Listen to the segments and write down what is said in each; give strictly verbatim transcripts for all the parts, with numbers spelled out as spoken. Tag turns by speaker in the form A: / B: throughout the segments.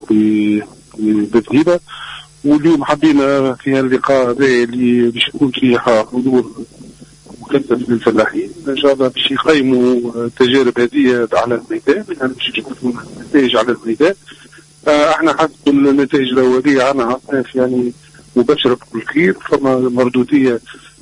A: بذهيبة. واليوم حبينا في هذا اللقاء اللي باش يكون فيه حضور مكثف للفلاحين ان شاء الله باش يقيموا التجارب هذه على الميدان، يعني باش يشوفوا النتائج على الميدان. احنا حسب النتائج الاوليه عنا عطاف يعني مبشره بكل خير، فما مردوديه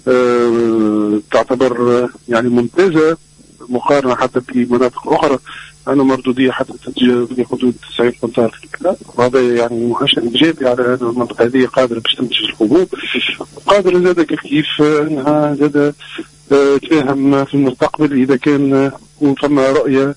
A: اه تعتبر يعني ممتازه مقارنه حتى في مناطق اخرى. أنا مردودية حتى في حدود تسعين قنطار في الكلاب، وهذا يعني مؤشر إيجابي على أن المنطقة هذه قادرة باش تنتج الحبوب، قادرة زادة كيف كيف أنها زادة تفهم في المستقبل إذا كان ثم رؤية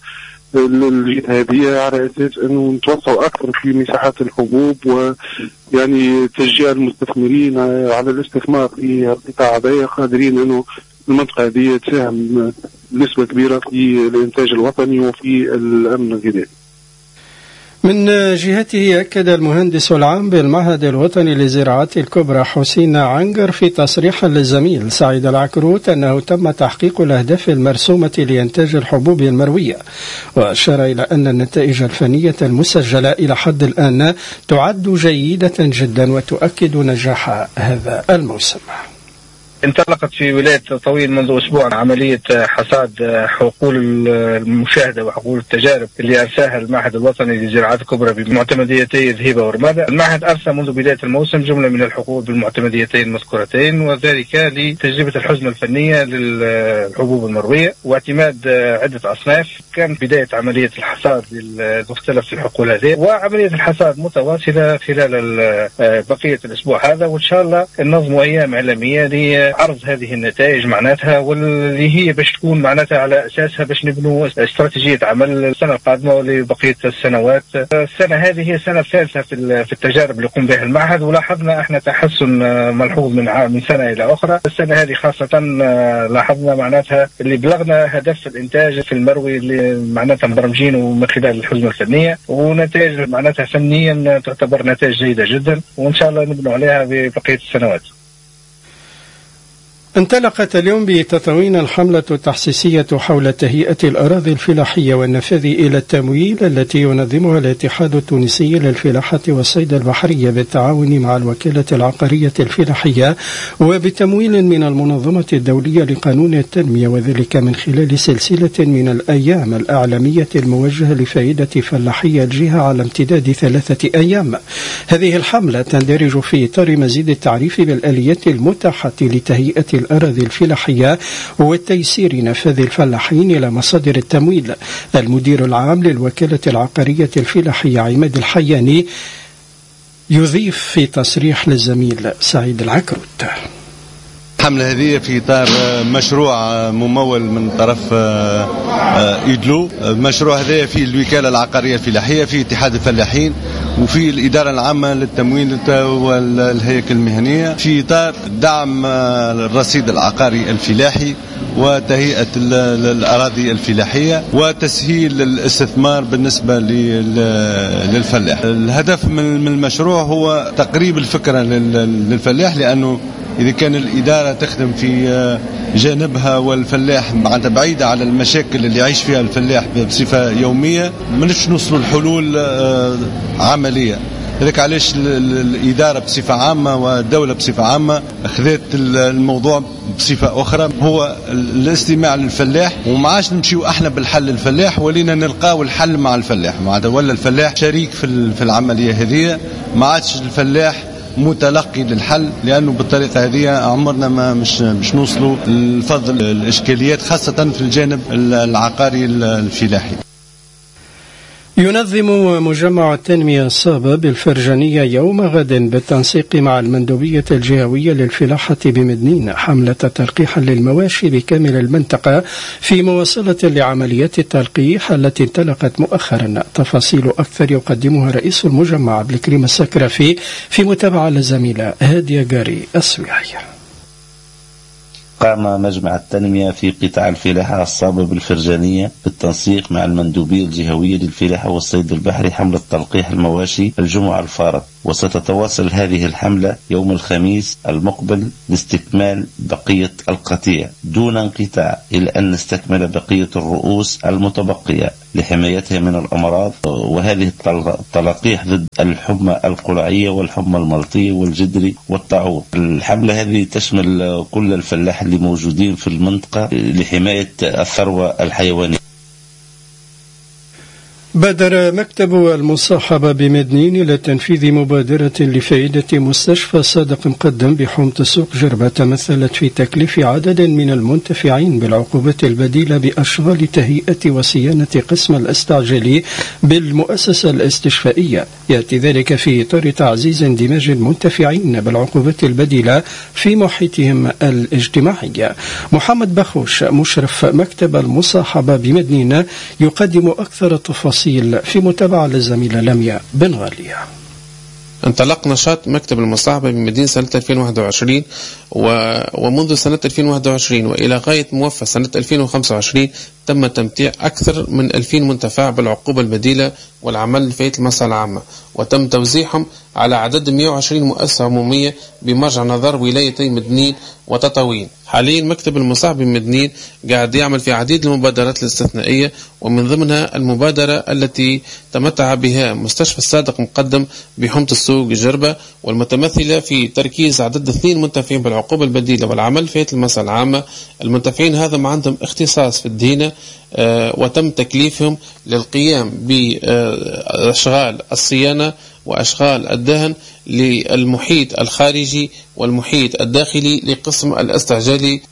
A: للجهة على أساس أنه نتوسعوا أكثر في مساحات الحبوب، ويعني تشجيع المستثمرين على الاستثمار في القطاع هذا، قادرين أنه المنطقة هذه تساهم بنسبة كبيرة في الإنتاج الوطني وفي الأمن الغذائي.
B: من جهته أكد المهندس العام بالمعهد الوطني للزراعات الكبرى حسين عنقر في تصريح للزميل سعيد العكروت أنه تم تحقيق الأهداف المرسومة لإنتاج الحبوب المروية، وأشار إلى أن النتائج الفنية المسجلة إلى حد الآن تعد جيدة جدا وتؤكد نجاح هذا الموسم.
C: انطلقت في ولاية طويل منذ أسبوع عملية حصاد حقول المشاهدة وحقول التجارب اللي أرساها المعهد الوطني للزراعات الكبرى بمعتمديتي ذهيبة ورمادة. المعهد أرسى منذ بداية الموسم جملة من الحقول بالمعتمديتين المذكورتين، وذلك لتجربة الحزمة الفنية للحبوب المروية واعتماد عدة أصناف. كان بداية عملية الحصاد لمختلف الحقول هذه، وعملية الحصاد متواصلة خلال بقية الأسبوع هذا، وإن شاء الله ننظم أيام إعلامية لي عرض هذه النتائج معناتها، واللي هي باش تكون معناتها على أساسها باش نبنوا استراتيجية عمل السنة القادمة ولبقية السنوات. السنة هذه هي السنة الثالثة في التجارب اللي يقوم بها المعهد، ولاحظنا احنا تحسن ملحوظ من من سنة إلى أخرى. السنة هذه خاصة لاحظنا معناتها اللي بلغنا هدف الإنتاج في المروي اللي معناتها مبرمجينه من خلال الحزمة الفنية، ونتائج معناتها فنيا تعتبر نتائج جيدة جدا، وإن شاء الله نبنوا عليها ببقية السنوات.
B: انطلقت اليوم بتطوين الحملة التحسيسية حول تهيئة الأراضي الفلاحية والنفاذ إلى التمويل التي ينظمها الاتحاد التونسي للفلاحة والصيد البحرية بالتعاون مع الوكالة العقارية الفلاحية وبتمويل من المنظمة الدولية لقانون التنمية، وذلك من خلال سلسلة من الأيام الإعلامية الموجهة لفائدة فلاحي الجهة على امتداد ثلاثة أيام. هذه الحملة تندرج في إطار مزيد التعريف بالآليات المتاحة لتهيئة الأراضي الفلاحية والتيسير نفاذ الفلاحين إلى مصادر التمويل. المدير العام للوكالة العقارية الفلاحية عماد الحياني يضيف في تصريح للزميل سعيد العكروت.
D: الحملة هذه في إطار مشروع ممول من طرف إيدلو. المشروع هذا في الوكالة العقارية الفلاحية، في اتحاد الفلاحين، وفي الإدارة العامة للتموين والهيكل المهنية، في إطار دعم الرصيد العقاري الفلاحي وتهيئة الأراضي الفلاحية وتسهيل الاستثمار بالنسبة للفلاح. الهدف من المشروع هو تقريب الفكرة للفلاح، لأنه إذا كان الإدارة تخدم في جانبها والفلاح معناتها بعيدة على المشاكل اللي يعيش فيها الفلاح بصفة يومية، منش نوصلوا الحلول عملية. لذلك علاش الإدارة بصفة عامة والدولة بصفة عامة أخذت الموضوع بصفة أخرى، هو الاستماع للفلاح، ومعاش نمشيو احنا بالحل للفلاح، ولينا نلقاو الحل مع الفلاح، معناتها ولا الفلاح شريك في العملية هذه، ما عادش الفلاح متلقي للحل، لأنه بالطريقة هذه عمرنا ما مش مش نوصلوا لفضل الإشكاليات خاصة في الجانب العقاري الفلاحي.
B: ينظم مجمع التنمية الصابة بالفرجانية يوم غد بالتنسيق مع المندوبية الجهوية للفلاحة بمدنين حملة تلقيح للمواشي بكامل المنطقة في مواصلة لعمليات التلقيح التي انطلقت مؤخرا. تفاصيل أكثر يقدمها رئيس المجمع عبد الكريم السكرفي في متابعة للزميلة هادية جاري السويعية.
E: قام مجمع التنمية في قطاع الفلاحة الصابة بالفرجانية بالتنسيق مع المندوبية الجهوية للفلاحة والصيد البحري حملة تلقيح المواشي الجمعة الفارط وستتواصل هذه الحملة يوم الخميس المقبل لاستكمال بقية القطيع دون انقطاع إلى أن نستكمل بقية الرؤوس المتبقية لحمايتها من الأمراض، وهذه التلقيح ضد الحمى القرعية والحمى الملطية والجدري والطاعون. الحملة هذه تشمل كل الفلاح اللي موجودين في المنطقة لحماية الثروة الحيوانية.
B: بادر مكتب المصاحبة بمدنين إلى تنفيذ مبادرة لفائدة مستشفى صادق مقدم بحومة السوق جربة تمثلت في تكليف عدد من المنتفعين بالعقوبات البديلة بأشغال تهيئة وصيانة قسم الاستعجالي بالمؤسسة الاستشفائية. يأتي ذلك في إطار تعزيز اندماج المنتفعين بالعقوبات البديلة في محيطهم الاجتماعي. محمد بخوش مشرف مكتب المصاحبة بمدنين يقدم أكثر التفاصيل في متابعة للزميلة لميا بن غالية.
F: انطلق نشاط مكتب المصاحبة بمدينة سنة ألفين وواحد وعشرين ومنذ سنة ألفين وواحد وعشرين وإلى غاية موفى سنة ألفين وخمسة وعشرين تم تمتيع أكثر من ألفين منتفع بالعقوبة البديلة والعمل لفائدة المصلحة العامة، وتم توزيعهم على عدد مئة وعشرين مؤسسة عمومية بمرجع نظر ولايتي مدنين وتطاوين. حاليا مكتب المصاحبة بمدنين قاعد يعمل في عديد المبادرات الاستثنائية، ومن ضمنها المبادرة التي تمتع بها مستشفى الصادق مقدم بحومة السوق جربة، والمتمثلة في تركيز عدد اثنين منتفعين بالعقوبة البديلة والعمل في المصلحة العامة. المنتفعين هذا ما عندهم اختصاص في الدهنة، آه وتم تكليفهم للقيام بأشغال الصيانة وأشغال الدهن للمحيط الخارجي والمحيط الداخلي لقسم الاستعجالي.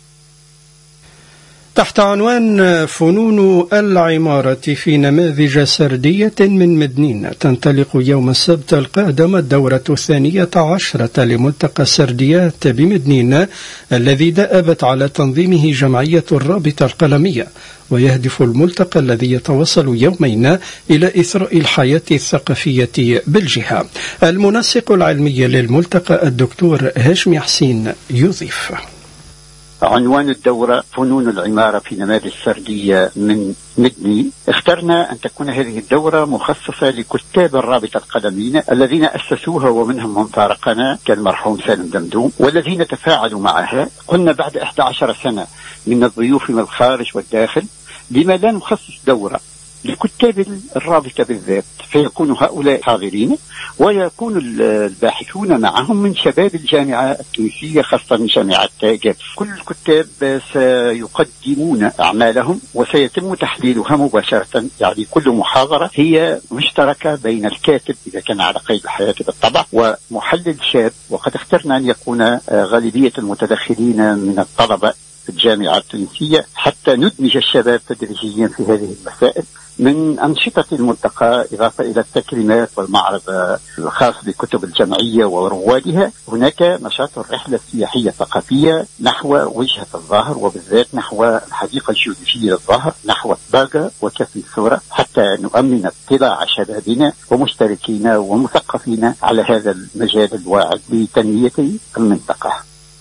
B: تحت عنوان فنون العمارة في نماذج سردية من مدنين تنطلق يوم السبت القادم الدورة الثانية عشرة لملتقى سرديات بمدنين الذي دأبت على تنظيمه جمعية الرابطة القلمية، ويهدف الملتقى الذي يتواصل يومين إلى إثراء الحياة الثقافية بالجهة. المنسق العلمي للملتقى الدكتور هاشمي حسين يضيف:
G: عنوان الدورة فنون العمارة في نماذج سردية من مدني. اخترنا أن تكون هذه الدورة مخصصة لكتاب الرابطة القلميين الذين أسسوها، ومنهم من فارقنا كالمرحوم سالم دمدوم والذين تفاعلوا معها. قلنا بعد إحدى عشرة سنة من الضيوف من الخارج والداخل لما لا نخصص دورة لكتاب الرابطة بالذات، فيكون هؤلاء حاضرين ويكون الباحثون معهم من شباب الجامعة التونسية خاصة من جامعة جاف. كل الكتاب سيقدمون أعمالهم وسيتم تحليلها مباشرة، يعني كل محاضرة هي مشتركة بين الكاتب إذا كان على قيد الحياة بالطبع ومحلل شاب، وقد اخترنا أن يكون غالبية المتدخلين من الطلبة في الجامعة التونسية حتى ندمج الشباب تدريجيا في هذه المسائل. من أنشطة الملتقى إضافة إلى التكريمات والمعرض الخاص بكتب الجمعية وروادها، هناك نشاط الرحلة السياحية الثقافية نحو وجهة الظاهر، وبالذات نحو الحديقة الجيولوجية للظاهر، نحو الطاقة وكف الصورة، حتى نؤمن اطلاع شبابنا ومشتركين ومثقفين على هذا المجال الواعد لتنمية المنطقة.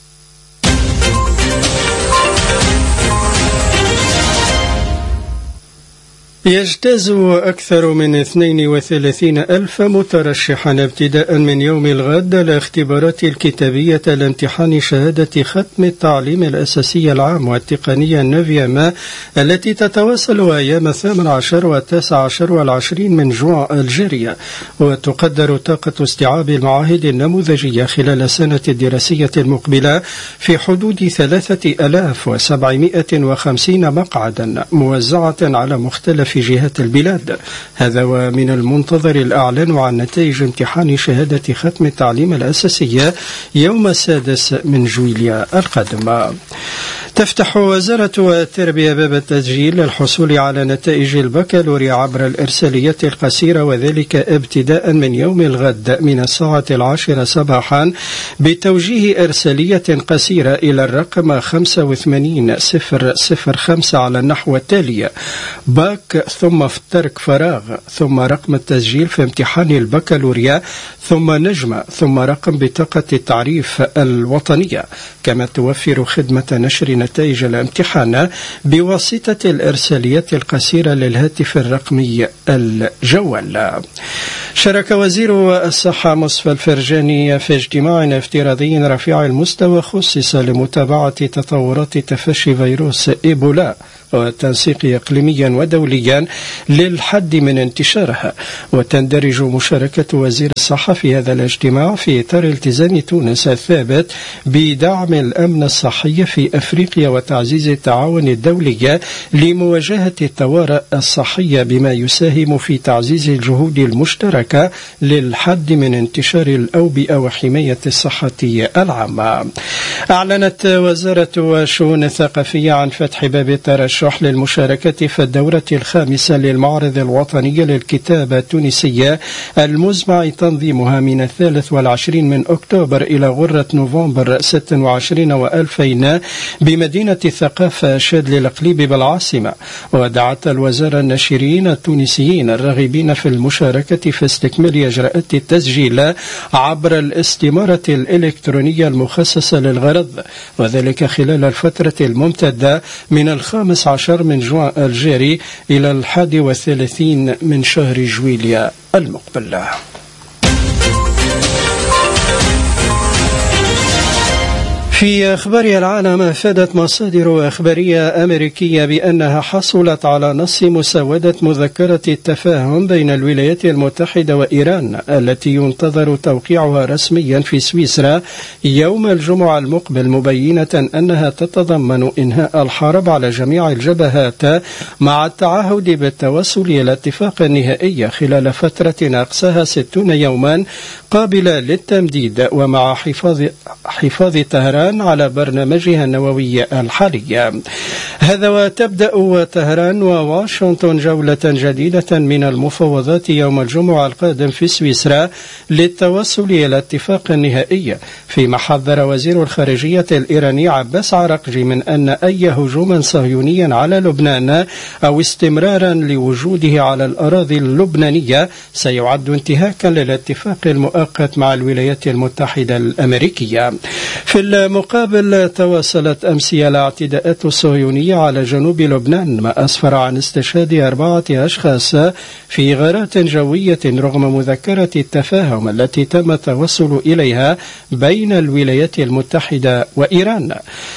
B: يجتاز أكثر من اثنين وثلاثين ألف مترشحا ابتداء من يوم الغد الاختبارات الكتابية لامتحان شهادة ختم التعليم الأساسي العام والتقنية النوفيام التي تتواصل أيام الثامن عشر والتاسع عشر والعشرين من جوان الجارية، وتقدر طاقة استيعاب المعاهد النموذجية خلال السنة الدراسية المقبلة في حدود ثلاثة آلاف وسبعمائة وخمسين مقعدا موزعة على مختلف في جهات البلاد. هذا ومن المنتظر الإعلان عن نتائج امتحان شهادة ختم التعليم الأساسي يوم السادس من جويليا القادم. تفتح وزارة التربية باب التسجيل للحصول على نتائج البكالوريا عبر الإرساليات القصيرة، وذلك ابتداء من يوم الغد من الساعة العاشرة صباحا بتوجيه إرسالية قصيرة إلى الرقم خمسة وثمانين صفر صفر خمسة على النحو التالي: باك ثم ترك فراغ ثم رقم التسجيل في امتحان البكالوريا ثم نجمة ثم رقم بطاقة التعريف الوطنية. كما توفر خدمة نشر نتائج الامتحان بواسطة الإرساليات القصيرة للهاتف الرقمي الجوال. شارك وزير الصحة مصطفى الفرجاني في اجتماع افتراضي رفيع المستوى خصص لمتابعة تطورات تفشي فيروس إيبولا والتنسيق إقليميا ودوليا للحد من انتشارها. وتندرج مشاركة وزير الصحة في هذا الاجتماع في إطار التزام تونس الثابت بدعم الأمن الصحي في أفريقيا وتعزيز التعاون الدولي لمواجهة الطوارئ الصحية بما يساهم في تعزيز الجهود المشتركة للحد من انتشار الأوبئة وحماية الصحة العامة. أعلنت وزارة الشؤون الثقافية عن فتح باب الترشح للمشاركة في الدورة الخامسة للمعرض الوطني للكتابة التونسية المزمع تنظيمها من الثالث والعشرين من أكتوبر إلى غرة نوفمبر ستة وعشرين وألفين بمدينة الثقافة شادل الإقليم بالعاصمة. ودعت الوزارة الناشرين التونسيين الراغبين في المشاركة في استكمال إجراءات التسجيل عبر الاستمارة الإلكترونية المخصصة للغرض، وذلك خلال الفترة الممتدة من الخامس عشر من جوان الجاري إلى الحادي والثلاثين من شهر جويليا المقبل. في أخبار العالم، أفادت مصادر أخبارية أمريكية بأنها حصلت على نص مسودة مذكرة التفاهم بين الولايات المتحدة وإيران التي ينتظر توقيعها رسميا في سويسرا يوم الجمعة المقبل، مبينة أنها تتضمن إنهاء الحرب على جميع الجبهات مع التعهد بالتوصل إلى اتفاق نهائي خلال فترة أقصاها ستون يوما قابلة للتمديد، ومع حفاظ حفاظ طهران على برنامجها النووي الحالي. هذا وتبدأ طهران وواشنطن جولة جديدة من المفاوضات يوم الجمعة القادم في سويسرا للتوصل إلى اتفاق نهائي، فيما حذر وزير الخارجية الإيراني عباس عراقجي من أن أي هجوم صهيوني على لبنان أو استمرارا لوجوده على الأراضي اللبنانية سيعد انتهاكا للاتفاق المؤقت مع الولايات المتحدة الأمريكية. في المقابل، تواصلت أمس الاعتداءات الصهيونية على جنوب لبنان، ما أسفر عن استشهاد أربعة أشخاص في غارات جوية رغم مذكرة التفاهم التي تم التوصل إليها بين الولايات المتحدة وإيران.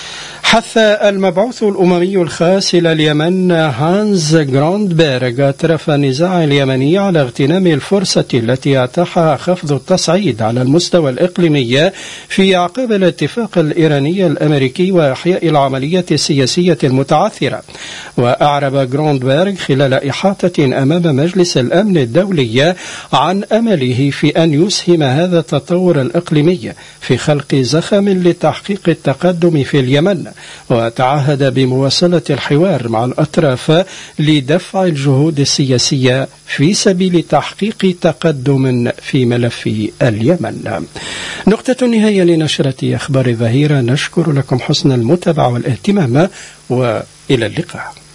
B: حث المبعوث الأممي الخاص إلى اليمن هانز غروندبيرغ أطراف النزاع اليمني على اغتنام الفرصة التي أتاحها خفض التصعيد على المستوى الإقليمي في أعقاب الاتفاق الإيراني الأمريكي وإحياء العملية السياسية المتعثرة. وأعرب غروندبيرغ خلال إحاطة أمام مجلس الأمن الدولي عن أمله في أن يسهم هذا التطور الإقليمي في خلق زخم لتحقيق التقدم في اليمن، وتعهد بمواصلة الحوار مع الأطراف لدفع الجهود السياسية في سبيل تحقيق تقدم في ملف اليمن. نقطة النهاية لنشرة أخبار الظهيرة، نشكر لكم حسن المتابعة والاهتمام وإلى اللقاء.